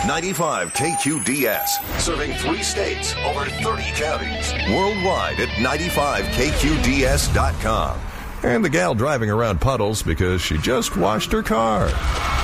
95 KQDS, serving 3 states, over 30 counties. Worldwide at 95KQDS.com. And the gal driving around puddles because she just washed her car.